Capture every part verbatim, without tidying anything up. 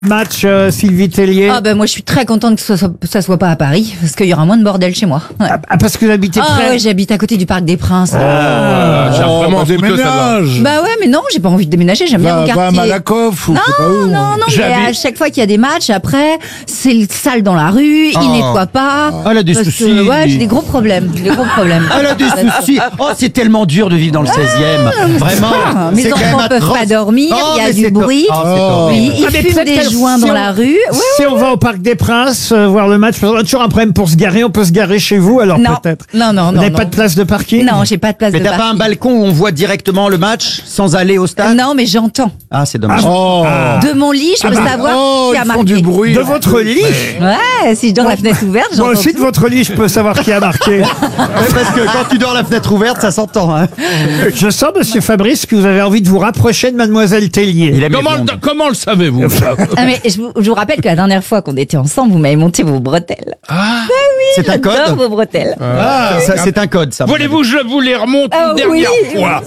match, euh, Sylvie Tellier? Ah ben moi je suis très contente que ça soit, ça soit pas à Paris, parce qu'il y aura moins de bordel chez moi. Ouais. Ah, parce que vous habitez Ah près. ouais, j'habite à côté du Parc des Princes. Ah, j'ai Oh, vraiment bah, coûteux, celle-là. déménage. Bah ouais, mais non, j'ai pas envie de déménager, j'aime bien Va, mon va à quartier. Malakoff ou Non, je sais pas où. non, non, mais J'habite- à chaque fois qu'il y a des matchs, après, c'est le sale dans la rue, Ah. ils nettoient pas. Elle a des Parce que, soucis. ouais, j'ai des gros problèmes, des gros problèmes. Elle a des soucis. Oh, c'est tellement dur de vivre dans le seizième. Vraiment. Ah, mes C'est quand enfants même peuvent atroce. pas dormir, Oh, il y a mais du c'est bruit. to- Oh, c'est Oh. horrible. Ils, ils Ah, mais fument peut-être des que joints si dans on- la rue. Ouais, Si on va au Parc des Princes euh, voir le match, on a toujours un problème pour se garer, on peut se garer chez vous alors Non. peut-être. Non, non, Vous non, n'avez non. pas de place de parking? Non, j'ai pas de place Mais de t'as pas un parking. balcon où on voit directement le match sans aller au stade? Non, mais j'entends. Ah, c'est dommage. Oh, De mon lit, je peux savoir oh qui a ils font marqué. du bruit. De votre lit? Ouais, si je dors la fenêtre ouverte, Moi j'entends aussi de tout. votre lit, je peux savoir qui a marqué. Ouais, parce que quand tu dors la fenêtre ouverte, ça s'entend. Hein. Je sens, monsieur Fabrice, que vous avez envie de vous rapprocher de mademoiselle Tellier. Il aime les Comment, blondes. le- comment le savez-vous Ah, mais je vous, je vous rappelle que la dernière fois qu'on était ensemble, vous m'avez monté vos bretelles. Ah, C'est un J'adore code. vos bretelles. Ah, ça, c'est un code, ça. voulez-vous que je vous les remonte Ah une dernière oui. fois?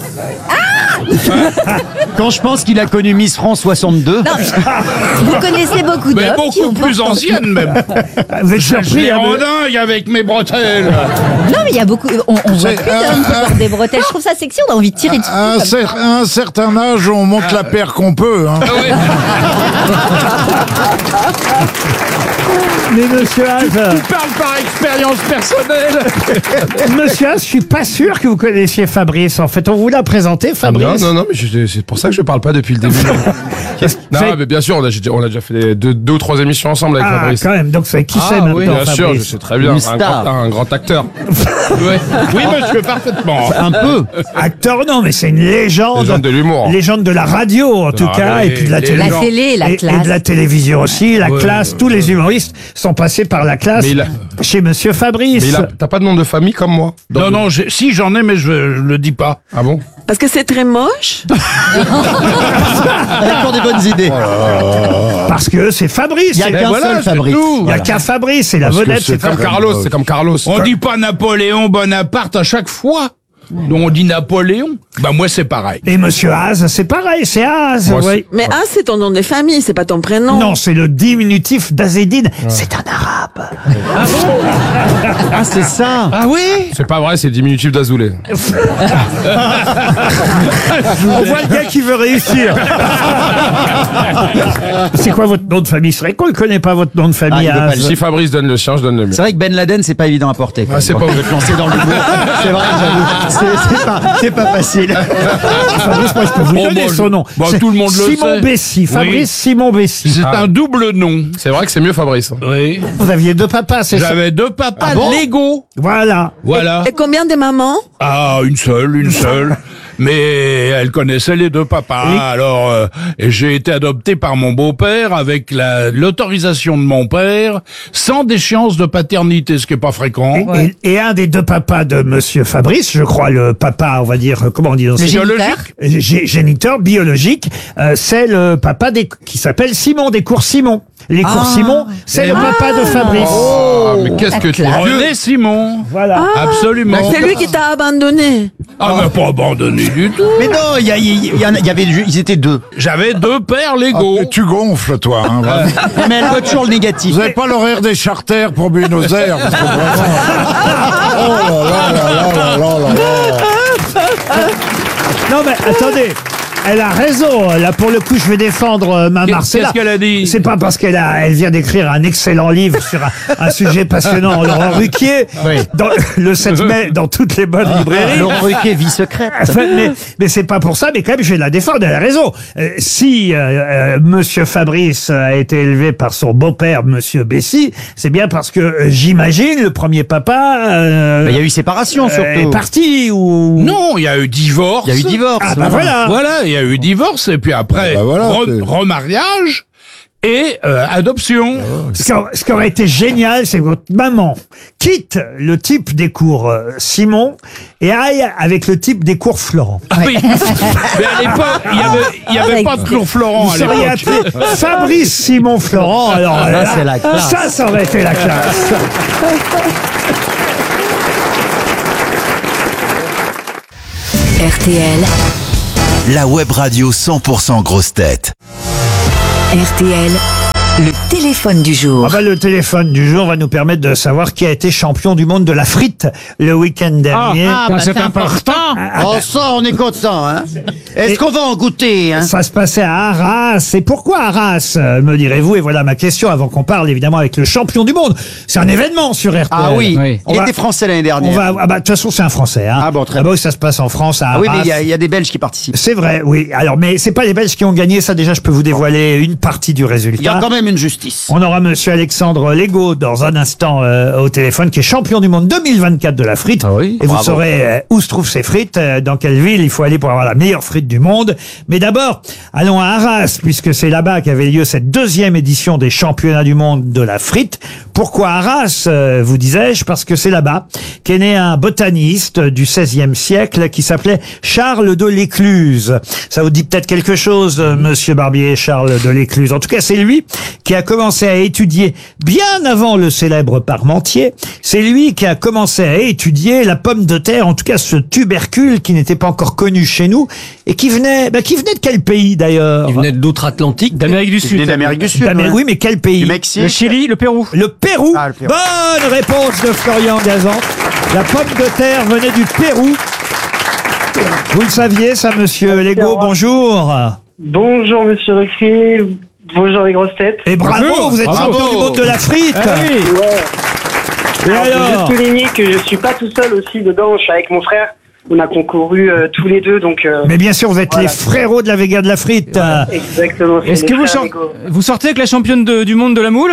Quand je pense qu'il a connu Miss France soixante-deux. Non, mais vous connaissez beaucoup Mais d'hommes qui beaucoup ont plus pourtant- ancienne même. Vous êtes Je surpris, les hein, rends de- dingues avec mes bretelles. Non, mais il y a beaucoup. On, on voit C'est plus un- d'hommes qui un- portent des bretelles. Je trouve ça sexy. On a envie de tirer dessus. À un, comme cer- ça. à un certain âge, on monte la paire qu'on peut. Hein. Ah ouais. Mais monsieur Haas, Tu parles par expérience personnelle. monsieur Haas, je suis pas sûr que vous connaissiez Fabrice. En fait, on vous l'a présenté, Non, Fabrice. non, non, mais je- c'est pour ça que je parle pas depuis le début. Non, Vous avez- mais bien sûr, on a, on a déjà fait des- deux, deux ou trois émissions ensemble avec Ah, Fabrice. quand même. Donc, c'est qui Ah c'est maintenant, oui, bien sûr, je Fabrice? sais très bien. Une Un star. grand, un grand acteur. Ouais. Oui, monsieur, parfaitement. Un peu. Acteur, non, mais c'est une légende. Légende de l'humour. Légende de la radio, en tout Ah, cas, oui, et puis de la les- télé. La télé, la et, classe. et de la télévision aussi, la Ouais, classe. ouais, Tous les humoristes sont passés par la classe Mais il a- chez monsieur Fabrice. Mais il a- t'as pas de nom de famille comme moi? Non, non, j'ai- si j'en ai, mais je, je le dis pas. Ah bon? Parce que c'est très moche. Elle a encore des bonnes idées. Parce que c'est Fabrice. Il y a c'est- qu'un voilà, seul c'est Fabrice. tout. Il n'y a qu'un Fabrice, c'est la Parce que vedette, c'est c'est Comme Fabrice. Carlos, c'est comme Carlos. On dit pas Napoléon Bonaparte à chaque fois. Donc on dit Napoléon. Bah moi c'est pareil. Et monsieur Haas, c'est pareil, c'est Haas. Moi, oui. Mais ah, c'est ton nom de famille, c'est pas ton prénom. Non, c'est le diminutif d'Azedine. C'est un arabe. Ah, c'est ça. Ah oui. C'est pas vrai, c'est le diminutif d'Azoulay. On voit le gars qui veut réussir. C'est quoi votre nom de famille? C'est vrai qu'on ne connaît pas votre nom de famille. Ah, il veut pas Haas. le Si Fabrice donne le sien, je donne le mien. C'est vrai que Ben Laden, c'est pas évident à porter. quoi. Ah, c'est Quand pas tu vrai. veux te lancer dans le l'humour. C'est vrai, j'avoue. C'est- C'est pas, c'est pas facile. Fabrice, moi, je peux vous Oh, donner bah, son nom. bah, C'est tout le monde le Simon sait. Bessy. Fabrice Oui. Simon Bessy. C'est Ah. un double nom. C'est vrai que c'est mieux Fabrice. Oui. Vous aviez deux papas, c'est ça? J'avais deux papas Ah bon légaux. Voilà. Voilà. Et combien de mamans? Ah, une seule, une seule. Mais elle connaissait les deux papas. Oui. Alors, euh, et j'ai été adopté par mon beau-père avec la- l'autorisation de mon père, sans déchéance de paternité, ce qui est pas fréquent. Et, et un des deux papas de monsieur Fabrice, je crois le papa, on va dire, euh, comment on dit dans ce Géniteur. Gé- géniteur biologique, euh, c'est le papa des, qui s'appelle Simon, des cours Simon. Les cours Simon, c'est le papa de Fabrice. Oh, mais qu'est-ce que tu es vieux. René Simon. Voilà. Absolument. C'est lui qui t'a abandonné. Ah, mais pas abandonné du tout. Mais non, il y, a- il y, il y en a- il y avait, ils étaient deux. J'avais deux pères légaux. Ah, tu gonfles, toi. Hein, vraiment. Mais elle voit toujours le négatif. Vous n'avez pas l'horaire des charters pour Buenos Aires parce que vraiment... Oh là là là là là là là. Non mais attendez. Elle a raison. Là, pour le coup, je vais défendre euh, ma Qu'est- Marcella. qu'est-ce qu'elle a dit? C'est pas parce qu'elle a, elle vient d'écrire un excellent livre sur un, un sujet passionnant, Laurent Ruquier, Oui. dans, le sept mai, dans toutes les bonnes librairies. Laurent Ruquier, vie secrète. Enfin, mais mais c'est pas pour ça, mais quand même, je vais la défendre, elle a raison. Euh, si euh, euh, Monsieur Fabrice a été élevé par son beau-père, Monsieur Bessy, c'est bien parce que, euh, j'imagine, le premier papa euh, Mais il y a eu séparation, euh, surtout. est parti ou... Non, il y a eu divorce. Il y a eu divorce. Ah bah voilà. Voilà, il y a eu divorce et puis après Ah bah voilà, re- c'est- remariage et euh, adoption. Ce qui aurait- ce qui aurait été génial, c'est que votre maman quitte le type des cours euh, Simon et aille avec le type des cours Florent. Ah oui. Mais à l'époque, il y avait, il y avait pas de Claude Florent Vous à seriez l'époque. appelé Fabrice Simon Florent. Alors Là, là, c'est la classe. ça, ça aurait été la classe. R T L, La web radio cent pour cent grosse tête. R T L, Le téléphone du jour. Ah bah, le téléphone du jour va nous permettre de savoir qui a été champion du monde de la frite le week-end dernier. Ah, bah, c'est important. Oh, ça, on est content, hein. Est-ce qu'on va en goûter, hein? Ça se passait à Arras. Et pourquoi Arras, euh, me direz-vous? Et voilà ma question avant qu'on parle évidemment avec le champion du monde. C'est un événement sur R T L. Ah oui, Oui. On il va- était français l'année On dernière. va, ah bah, de toute façon, c'est un Français. Hein. Ah bon, très Ah bah oui, ça se passe en France, à Arras. Ah oui, mais il y a- il y, a des Belges qui participent. C'est vrai, oui. Alors, mais c'est pas les Belges qui ont gagné. Ça, déjà, je peux vous dévoiler une partie du résultat. Il y a quand même une justice. On aura monsieur Alexandre Legault dans un instant euh, au téléphone, qui est champion du monde deux mille vingt-quatre de la frite. Ah oui, Et vous bravo. saurez euh, où se trouvent ces frites, euh, dans quelle ville il faut aller pour avoir la meilleure frite du monde. Mais d'abord, allons à Arras, puisque c'est là-bas qu'avait lieu cette deuxième édition des championnats du monde de la frite. Pourquoi Arras, euh, vous disais-je? Parce que c'est là-bas qu'est né un botaniste du seizième siècle qui s'appelait Charles de l'Écluse. Ça vous dit peut-être quelque chose, euh, monsieur Barbier, Charles de l'Écluse. En tout cas, c'est lui qui a commencé à étudier, bien avant le célèbre Parmentier, c'est lui qui a commencé à étudier la pomme de terre, en tout cas ce tubercule qui n'était pas encore connu chez nous, et qui venait, bah, qui venait de quel pays d'ailleurs? Il venait de l'outre-Atlantique. D'Amérique du Il Sud. est d'Amérique du Sud. Ah, mais ouais. oui, mais quel pays? Du Mexique. Le Chili, le Pérou. Le Pérou. Ah, le Pérou. Bonne réponse de Florian Gazan. La pomme de terre venait du Pérou. Vous le saviez, ça, monsieur Legault? Bonjour. Bonjour Monsieur Ruquier, bonjour les grosses têtes. Et bravo, Bonjour. vous êtes Bravo. champion du monde de la frite. Ah oui. Et Alors, je veux alors? juste souligner que je suis pas tout seul aussi dedans, je suis avec mon frère. On a concouru euh, tous les deux, donc euh, Mais bien sûr, vous êtes Voilà. les frérots de la Vega de la frite. exactement. c'est Est-ce mes que vous, frères sort- Hugo. vous sortez avec la championne de- du monde de la moule?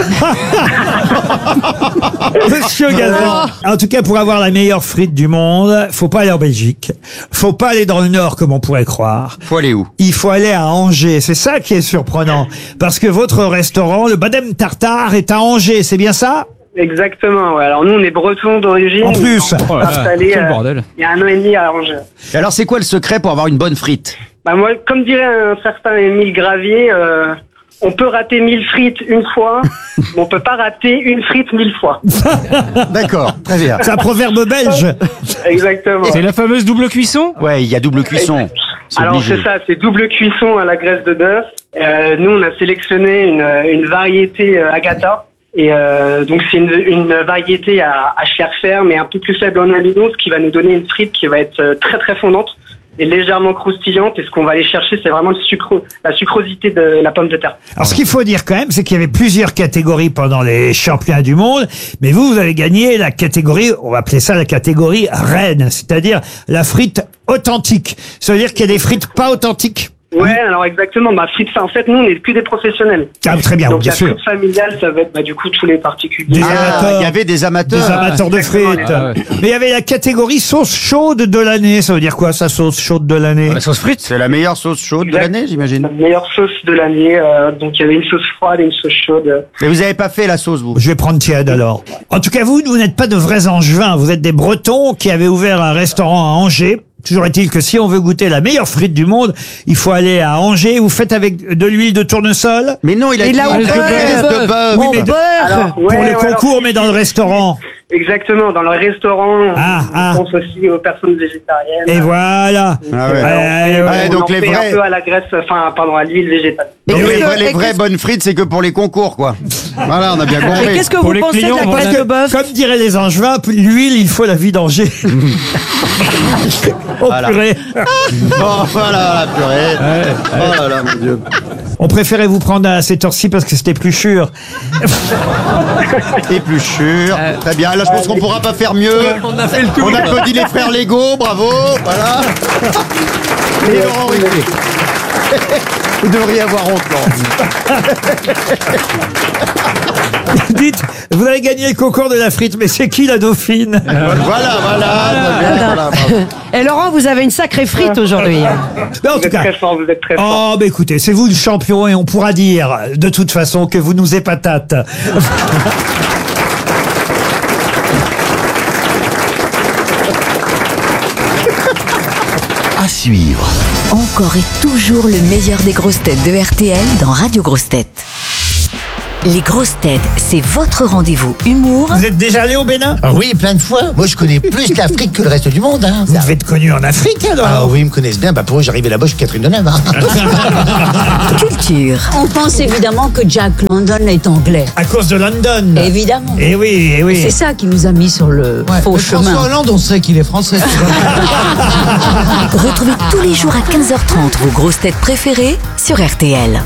Monsieur Gazan. En tout cas, pour avoir la meilleure frite du monde, faut pas aller en Belgique. Faut pas aller dans le Nord comme on pourrait croire. Faut aller où? Il faut aller à Angers. C'est ça qui est surprenant. Parce que votre restaurant, le Badem Tartare, est à Angers. C'est bien ça? Exactement, ouais. Alors nous on est bretons d'origine. En plus. On s'est Oh là là, installé quel euh, bordel. il y a un an et demi à Angers. Et alors, c'est quoi le secret pour avoir une bonne frite? Bah moi, comme dirait un certain Émile Gravier, euh, on peut rater mille frites une fois, mais on peut pas rater une frite mille fois. D'accord, très bien. C'est un proverbe belge. Exactement. C'est la fameuse double cuisson? Ouais, il y a double cuisson. C'est Alors obligé. c'est ça, c'est double cuisson à la graisse de bœuf. Euh, nous on a sélectionné une, une variété euh, Agatha. Et euh, donc c'est une, une variété à, à chair ferme et un peu plus faible en amidon, ce qui va nous donner une frite qui va être euh, très très fondante et légèrement croustillante. Et ce qu'on va aller chercher, c'est vraiment le sucre, la sucrosité de la pomme de terre. Alors, ce qu'il faut dire quand même, c'est qu'il y avait plusieurs catégories pendant les championnats du monde. Mais vous, vous avez gagné la catégorie, on va appeler ça la catégorie reine, c'est-à-dire la frite authentique. Ça veut dire qu'il y a des frites pas authentiques? Ouais, alors exactement. Bah, frite, en fait, nous, on n'est que des professionnels. Ah, très bien, Donc bien la sûr. frite familiale, ça va être bah, du coup tous les particuliers. Des Ah, amateurs. il y avait des amateurs. Des amateurs de frites. Ah, ouais. Mais il y avait la catégorie sauce chaude de l'année. Ça veut dire quoi, ça, sauce chaude de l'année? La sauce frite. C'est la meilleure sauce chaude de Exact. l'année, j'imagine. La meilleure sauce de l'année. euh, donc il y avait une sauce froide et une sauce chaude. Mais vous avez pas fait la sauce, vous? Je vais prendre tiède alors. En tout cas, vous, vous n'êtes pas de vrais Angevins. Vous êtes des Bretons qui avaient ouvert un restaurant à Angers. Toujours est-il que si on veut goûter la meilleure frite du monde, il faut aller à Angers. Vous faites avec de l'huile de tournesol? Mais non, il a Et dit là, on graisse peut- de bœuf. Oui, mais de- Alors, ouais, pour le ouais, concours, alors, mais dans le restaurant. Exactement, dans le restaurant, Ah, ah. on pense aussi aux personnes végétariennes. Et voilà. Ah ouais. Euh, On Ouais, donc en les fait vrais- un peu à la graisse, enfin, pardon, à l'huile végétale. Donc Et les, oui. vrais- les Et vraies qu'est-ce- bonnes frites, c'est que pour les concours, quoi. Voilà, on a bien Et compris. qu'est-ce que Pour vous les pensez clients, de la voilà. graisse de bœuf? Comme diraient les Angevins, l'huile, il faut la vie d'Angers. Oh Voilà. purée. Oh, voilà, la purée. Oh là là, mon Dieu. On préférait vous prendre à cette heure-ci parce que c'était plus sûr. Épluchure. Très bien. Là, je pense qu'on pourra pas faire mieux. On a fait le tour. On applaudit les frères Lego. Bravo. Voilà. Et Laurent Ruquier. Vous devriez avoir honte, Laurent. Dites, vous avez gagné le concours de la frite, mais c'est qui la dauphine? Voilà, voilà. Très bien, voilà, bravo. Et Laurent, vous avez une sacrée frite aujourd'hui. Mais en Vous tout êtes cas. très fort, vous êtes très fort. Oh, bah écoutez, c'est vous le champion et on pourra dire de toute façon que vous nous épatate. À suivre. Encore et toujours le meilleur des grosses têtes de R T L dans Radio Grosses Têtes. Les grosses têtes, c'est votre rendez-vous humour. Vous êtes déjà allé au Bénin? Ah oui, plein de fois. Moi, je connais plus l'Afrique que le reste du monde. Hein. Vous devez être connu en Afrique alors? Ah oui, ils me connaissent bien. Bah, pour eux, j'arrivais là-bas, je suis Catherine Deneuve. Hein. Culture. On pense évidemment que Jack London est anglais. À cause de London. Évidemment. Eh oui, eh oui. C'est ça qui nous a mis sur le faux chemin. François Hollande, on sait qu'il est français. Retrouvez tous les jours à quinze heures trente vos grosses têtes préférées sur R T L.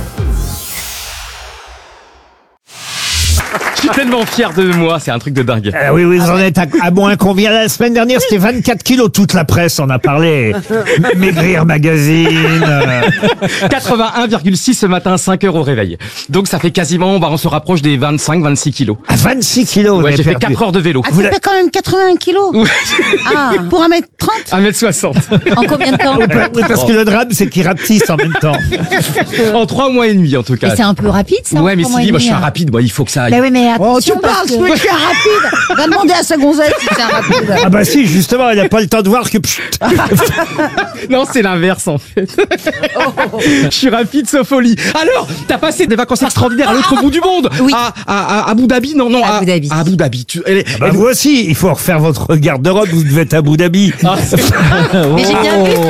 Je suis tellement fier de moi, c'est un truc de dingue. Euh, oui, oui, vous en êtes à, à moins combien? La semaine dernière, c'était vingt-quatre kilos. Toute la presse en a parlé. Maigrir Magazine. euh. quatre-vingt-un virgule six ce matin, cinq heures au réveil. Donc ça fait quasiment, bah, on se rapproche des vingt-cinq vingt-six kilos. À vingt-six kilos, vous Ouais, avez j'ai fait perdu. quatre heures de vélo. Ah, ça fait quand même quatre-vingts kilos. Ah, pour un mètre trente. un mètre soixante. En combien de temps? Oui, parce que le drame, c'est qu'ils rapetissent en même temps. En trois mois et demi, en tout cas. Mais c'est un peu rapide, ça. Ouais, mais trois mois si et dit, moi je demi, suis un hein. rapide, moi il faut que ça aille. Bah oui, mais attention. Oh, tu parles, parce que- celui qui est rapide. Va demander à sa gonzesse si c'est un rapide. Ah bah si, justement, elle n'a pas le temps de voir que... Pchut. Non, c'est l'inverse en fait. Je suis rapide sauf au lit. Alors, t'as passé des vacances extraordinaires à l'autre bout du monde. Oui. À, à, à Abu Dhabi, non, non, À Abu Dhabi. à Abu Dhabi. Tu, elle est- Bah elle- vous aussi, il faut refaire votre garde-robe, vous devez être à Abu Dhabi. Ah, c'est- Mais j'ai bien vu.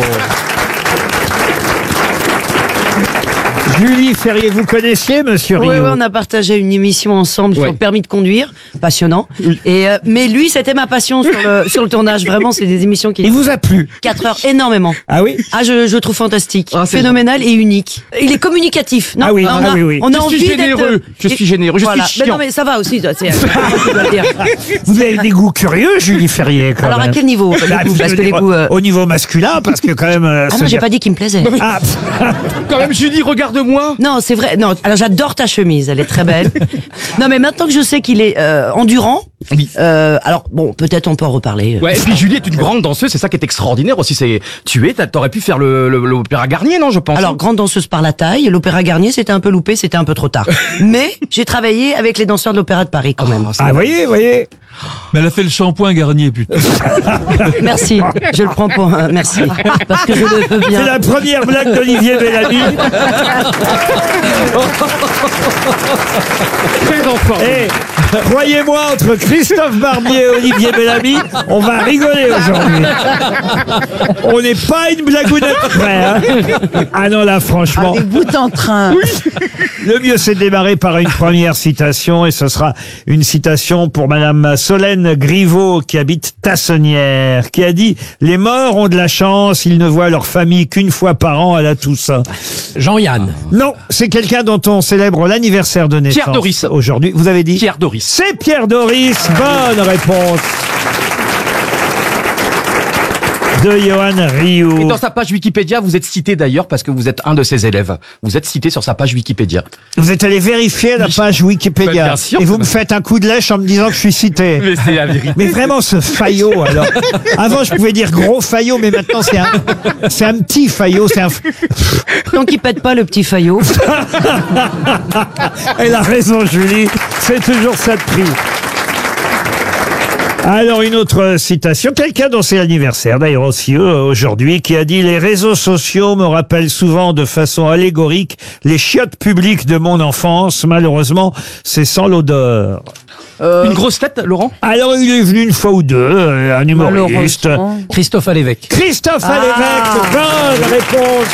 Julie Ferrier, vous connaissiez Monsieur Oui, Rio? oui, on a partagé une émission ensemble sur Ouais. le permis de conduire, passionnant. Et euh, mais lui, c'était ma passion sur le sur le tournage. Vraiment, c'est des émissions qui Il vous a plu? quatre heures énormément. Ah oui? Ah, je, je le trouve fantastique, Ah, c'est phénoménal et unique. Il est communicatif. Non, Ah oui, on ah a, oui, oui. On a Je envie suis d'être- généreux, je suis généreux, je suis voilà. Mais chiant. non, mais ça va aussi. toi, C'est, c'est- tu dois le dire. Vous avez des goûts curieux, Julie Ferrier, quand Alors à même. quel niveau Bah, les goûts, je Parce veux que les dire, goûts. euh, Au niveau masculin, parce que quand même... euh, Ah se non, j'ai dire- pas dit qu'il me plaisait. Ah, Quand même, Julie, regarde-moi. Non, c'est vrai. Non, alors j'adore ta chemise, elle est très belle. Non, mais maintenant que je sais qu'il est euh, endurant, Oui. euh, alors bon, peut-être on peut en reparler. Ouais, et puis Julie est une grande danseuse, c'est ça qui est extraordinaire aussi. C'est tu es, t'as- t'aurais pu faire le, le- l'opéra Garnier, non, je pense. Alors, grande danseuse par la taille, l'Opéra Garnier, c'était un peu loupé, c'était un peu trop tard. Mais j'ai travaillé avec les danseurs de l'Opéra de Paris quand même. ah, voyez, voyez. Mais elle a fait le shampoing Garnier, putain. Merci, je le prends pour un merci, parce que je le veux C'est bien. la première blague d'Olivier Bellamy. Très enfant. Et croyez-moi, entre Christophe Barbier et Olivier Bellamy, on va rigoler aujourd'hui. On n'est pas une blagounette près. Hein. Ah non, là, franchement. Des bouts en train. Le mieux, c'est de démarrer par une première citation, et ce sera une citation pour Madame Solène Griveaux, qui habite Tassonnières, qui a dit « Les morts ont de la chance, ils ne voient leur famille qu'une fois par an à la Toussaint. » Jean-Yann. Non, c'est quelqu'un dont on célèbre l'anniversaire de naissance. Pierre Doris. Aujourd'hui, vous avez dit Pierre Doris. C'est Pierre Doris, bonne réponse de Johan Rioux. Et dans sa page Wikipédia, vous êtes cité d'ailleurs parce que vous êtes un de ses élèves. Vous êtes cité sur sa page Wikipédia. Vous êtes allé vérifier la page Wikipédia. Bah, bien sûr, et vous c'est me vrai. faites un coup de lèche en me disant que je suis cité. Mais c'est la vérité. Mais vraiment, ce faillot, alors. Avant, je pouvais dire gros faillot, mais maintenant, c'est un, c'est un petit faillot. C'est un... Tant qu'il pète pas le petit faillot. Elle a raison, Julie. C'est toujours ça de prix. Alors, une autre citation. Quelqu'un dont c'est l'anniversaire, d'ailleurs aussi euh, aujourd'hui, qui a dit « Les réseaux sociaux me rappellent souvent de façon allégorique les chiottes publiques de mon enfance. Malheureusement, c'est sans l'odeur. » Une grosse tête, Laurent? Alors, il est venu une fois ou deux, euh, un humoriste. Christophe Alévêque. Christophe Alévêque, bonne réponse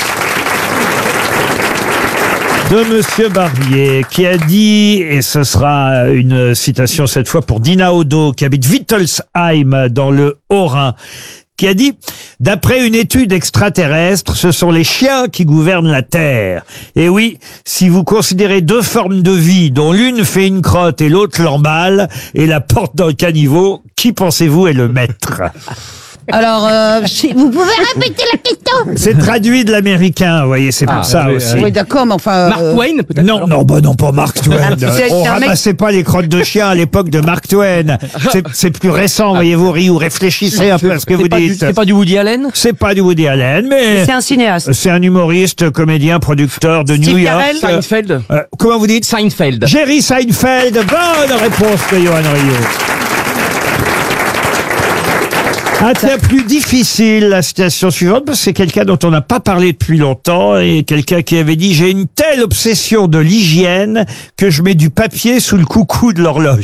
de Monsieur Barbier, qui a dit, et ce sera une citation cette fois pour Dina Odo, qui habite Wittelsheim dans le Haut-Rhin, qui a dit « D'après une étude extraterrestre, ce sont les chiens qui gouvernent la Terre. Et oui, si vous considérez deux formes de vie, dont l'une fait une crotte et l'autre l'emballe, et la porte dans le caniveau, qui pensez-vous est le maître ?» Alors, euh, si- vous pouvez répéter la question? C'est traduit de l'américain, vous voyez, c'est pour Ah, ça oui, aussi. Oui, d'accord, mais enfin. Mark euh, Twain, peut-être? Non, non, bah non, pas Mark Twain. C'est On un mec- ramassait pas les crottes de chien à l'époque de Mark Twain. C'est- C'est plus récent, voyez-vous, Ryu. Réfléchissez un peu à ce que vous dites. C'est pas du Woody Allen? C'est pas du Woody Allen, mais C'est un cinéaste. c'est un humoriste, comédien, producteur de Steve New York. Carell Seinfeld? Euh, comment vous dites? Seinfeld. Jerry Seinfeld. Bonne réponse de Johan Rioux. Un tiers plus difficile, la citation suivante, parce que c'est quelqu'un dont on n'a pas parlé depuis longtemps et quelqu'un qui avait dit « J'ai une telle obsession de l'hygiène que je mets du papier sous le coucou de l'horloge. »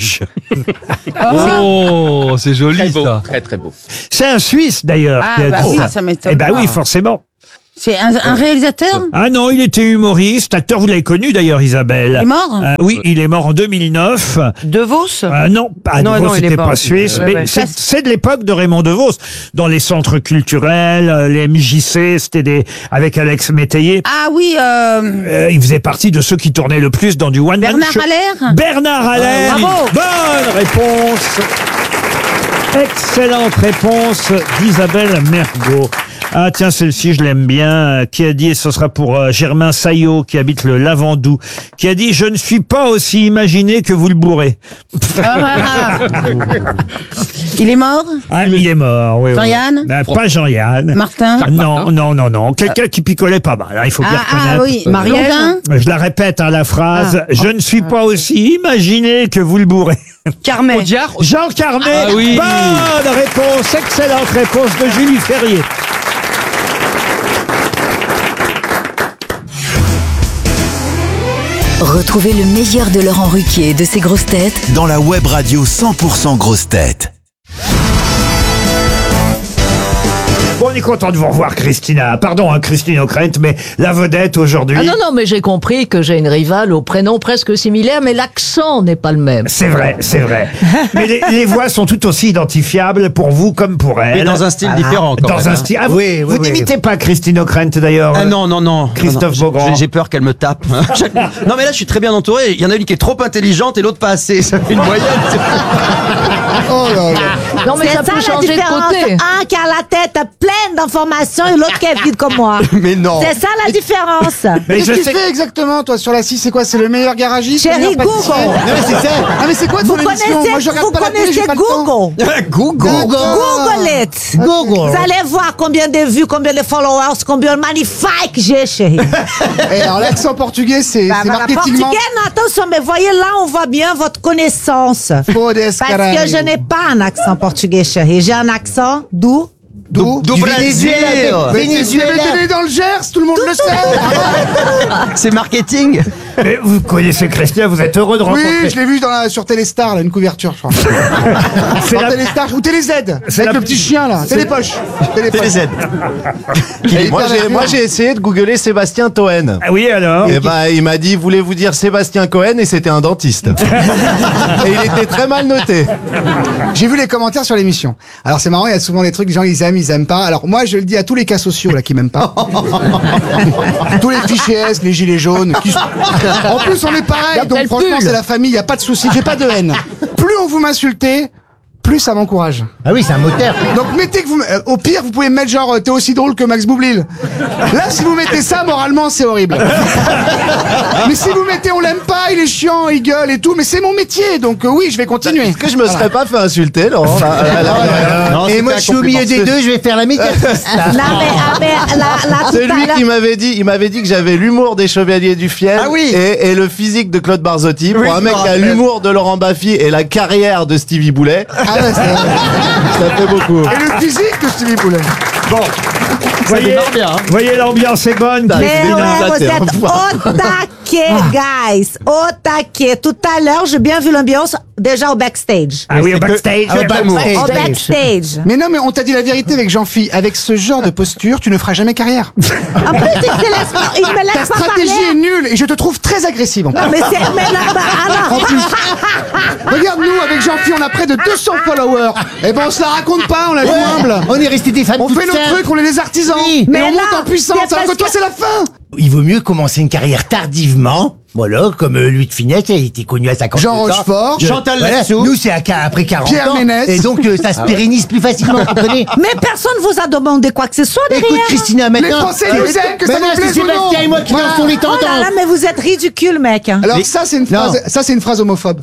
Oh, c'est joli Très beau, ça. très très beau. C'est un Suisse d'ailleurs. Ah, qui a bah dit oui, ça. ça m'étonne Eh ben pas. oui, forcément. C'est un, un réalisateur Ah non, il était humoriste, acteur, vous l'avez connu d'ailleurs, Isabelle. Il est mort Euh, Oui, il est mort en deux mille neuf. De Vos Euh, non, pas Non, de Vos, non, il est c'était mort. pas suisse, Ouais, mais ouais. c'est c'est de l'époque de Raymond DeVos. Dans les centres culturels, euh, les M J C, c'était des avec Alex Métayer. Ah oui, euh, Euh, il faisait partie de ceux qui tournaient le plus dans du one man Bernard show. Allaire Bernard Allaire. Ah, bravo. Bonne réponse. Excellente réponse d'Isabelle Mergo. Ah tiens, celle-ci, je l'aime bien. Euh, Qui a dit, et ce sera pour euh, Germain Saillot, qui habite le Lavandou, qui a dit « Je ne suis pas aussi imaginé que vous le bourrez. ah, il est mort » Ah, il est mort, oui. oui. Jean-Yann Ah, Pas Jean-Yann. Martin Non, non, non, non. Quelqu'un qui picolait pas mal, hein, il faut bien Ah, ah reconnaître. oui, Marielle Je la répète, hein, la phrase. Ah. Je ne suis pas aussi imaginé que vous le bourrez. Carmet. Jean Carmet. Ah oui. Bonne réponse. Excellente réponse de Julie Ferrier. Retrouvez le meilleur de Laurent Ruquier et de ses grosses têtes dans la web radio cent pour cent grosses têtes. Bon, on est content de vous revoir, Christina. Pardon, hein, Christine O'Krent, mais la vedette aujourd'hui. Ah non, non, mais j'ai compris que j'ai une rivale au prénom presque similaire, mais l'accent n'est pas le même. C'est vrai, c'est vrai. Mais les, les voix sont tout aussi identifiables pour vous comme pour elle. Mais dans un style Ah, différent, quand Dans même, un hein. style. Ah, vous Oui, oui, vous oui. n'imitez pas Christine O'Krent d'ailleurs. Ah non, non, non. Christophe Non, non, Beaugrand. j'ai- J'ai peur qu'elle me tape. Non, mais là, je suis très bien entouré. Il y en a une qui est trop intelligente et l'autre pas assez. Ça fait une moyenne. Oh là là. Non, mais ça, C'est peut ça la changer de différence. côté. Un qui a la tête pleine d'informations et l'autre qui est vide comme moi. Mais non. C'est ça la différence. Mais Qu'est-ce je que tu sais- fais exactement, toi, sur la scie? C'est quoi? C'est le meilleur garagiste? Chérie, le meilleur pâtissier? Google. Non, mais c'est ça. Ah, mais c'est quoi ton Vous émission? connaissez, Moi, je regarde vous pas la télé, j'ai connaissez pas le temps. Google. Google. Google it. Google. Vous allez voir combien de vues, combien de followers, combien de magnifiques j'ai, chérie. Et alors, l'accent portugais, c'est Bah, c'est voilà, marketingment. portugais, non, attention, mais voyez là, on voit bien votre connaissance. Fodes, Parce caralho. que je n'ai pas un accent portugais, chérie. J'ai un accent d'où? D'où? Du Brésil. Mais tu es né dans le Gers, tout le monde le sait. C'est marketing. Mais vous connaissez Christina, vous êtes heureux de rencontrer. Oui, je l'ai vu dans la, sur Téléstar, là, une couverture, je crois. C'est Sur la- Téléstar, ou Télé Z, C'est avec la- le petit chien, là. Télépoche. Télépoche. Z. Et moi, j'ai, moi, j'ai essayé de googler Sébastien Toen. Ah oui, alors Et ben, il m'a dit, voulez-vous dire Sébastien Cohen? Et c'était un dentiste. Et il était très mal noté. J'ai vu les commentaires sur l'émission. Alors c'est marrant, il y a souvent des trucs, les gens ils aiment, ils aiment pas. Alors moi je le dis à tous les cas sociaux là qui m'aiment pas. Tous les fichiers S, les gilets jaunes. Qui... En plus on est Y a pareil, pas donc le franchement pull. c'est la famille, il y a pas de souci, j'ai pas de haine. Plus on vous m'insultez, plus ça m'encourage. Ah oui, c'est un moteur. Donc mettez que vous, euh, au pire vous pouvez mettre genre euh, t'es aussi drôle que Max Boublil. Là si vous mettez ça moralement c'est horrible. Mais si vous mettez on l'aime pas, il est chiant, il gueule et tout, mais c'est mon métier donc euh, oui je vais continuer. Est-ce que je me serais pas fait insulter, Laurent? Là, là, là, là. Non, Et c'était moi, un je suis au milieu compliment. des deux, je vais faire la médiatrice. Non, mais, ah, mais là, là, tout C'est à lui l'heure- qui m'avait dit, il m'avait dit que j'avais l'humour des Chevaliers du Fiel Ah oui. et, et le physique de Claude Barzotti. Pour Oui, un je mec me qui a rappelle. l'humour de Laurent Baffy et la carrière de Stevie Boulet, Ah ouais, c'est- ça fait beaucoup. Et le physique de Stevie Boulet. Bon. Voyez, démarre bien, hein. voyez l'ambiance est bonne. Mais Christina. ouais, vous t'es un êtes au taquet, guys. Au taquet. Tout à l'heure, j'ai bien vu l'ambiance déjà au backstage. Ah oui, au backstage. Ah, au backstage. Au backstage. Mais non, mais on t'a dit la vérité avec Jean-Phi. Avec ce genre de posture, tu ne feras jamais carrière. En plus, il, te laisse pas- il me Ta laisse pas stratégie est parler. nulle et je te trouve très agressive en plus. Non, mais c'est, mais là, bah, alors. En plus. Regarde, nous, avec Jean-Phi, on a près de deux cents followers. Eh ben, on se la raconte pas, on la joue humble. On est resté des femmes On toutes fait notre seules. truc, on est des artisans. Oui. Mais Mais on là, monte en puissance, c'est alors que parce toi, que- c'est la fin. Il vaut mieux commencer une carrière tardivement. Voilà, comme euh, Louis de Funès, il a été connu à cinquante ans. Jean Rochefort, Je- Chantal voilà, Latsou. Nous, c'est à- après quarante Pierre ans. Ménès. Et donc, euh, ça se pérennise plus facilement, vous comprenez? Mais personne vous a demandé quoi que ce soit derrière. Écoute, Christina, maintenant. Les Français nous aiment, que ça Maintenant, nous plaise c'est ou non. Sébastien et moi qui Voilà. lançons les Oh là tendances. là, mais vous êtes ridicule, mec. Alors ça, c'est une phrase, ça, c'est une phrase homophobe.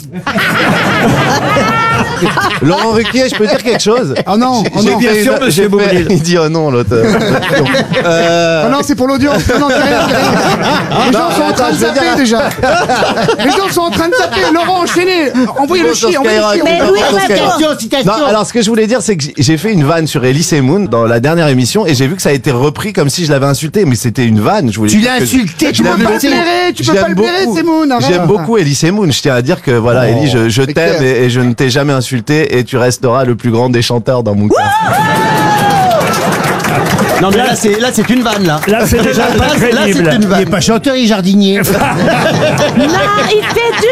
Laurent Ruquier, je peux dire quelque chose? Oh non, oh J'ai non. bien fait sûr, une- monsieur j'ai fait- Boublil. Il dit oh non, l'autre. euh, Oh non, c'est pour l'audience. Non, non, c'est rien, c'est rien. Les gens Non, sont en train attends, de je veux zapper dire- déjà. Les gens sont en train de taper. Laurent, enchaînez. Envoyez le chier. Envoyez le chier. Mais Louis, Citation, citation. Non, alors ce que je voulais dire, c'est que j'ai- j'ai fait une vanne sur Elise Moon dans la dernière émission et j'ai vu que ça a été repris comme si je l'avais insulté, mais c'était une vanne. Je voulais Tu dire l'as que- insulté, je tu l'aime peux pas le beaucoup. blairer, tu peux Je pas l'aime le blairer, beaucoup. Semoun, arrête. J'aime beaucoup Elise Moon. Je tiens à dire que voilà, Ellie, je, je c'est t'aime clair. et, et je ne t'ai jamais insulté et tu resteras le plus grand des chanteurs dans mon cœur. Non mais là c'est là c'est une vanne là. Là, c'est déjà Là, pas là, c'est crédible. une Il est vanne. pas chanteur, il est jardinier. Non, il fait du